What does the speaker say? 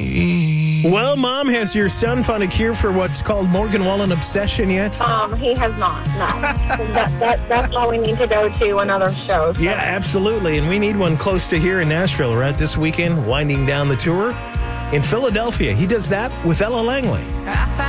Well, Mom, has your son found a cure for what's called Morgan Wallen obsession yet? He has not, no. That's why we need to go to another show. So. Yeah, absolutely. And we need one close to here in Nashville. We're at this weekend, winding down the tour in Philadelphia. He does that with Ella Langley.